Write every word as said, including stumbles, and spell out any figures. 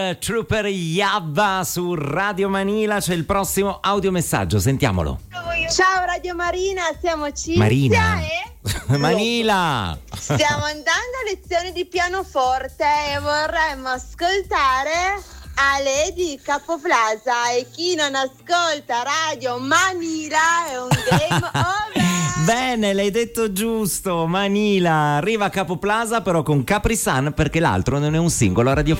Trooper Yabba su Radio Manila, c'è il prossimo audiomessaggio, sentiamolo. Ciao Radio Marina, siamo Cinzia Marina. e Manila. stiamo andando a lezione di pianoforte e vorremmo ascoltare Ale di Capoplaza, e chi non ascolta Radio Manila è un game over. Bene, l'hai detto giusto, Manila. Arriva a Capoplaza però con Capri Sun, perché l'altro non è un singolo radiofonico.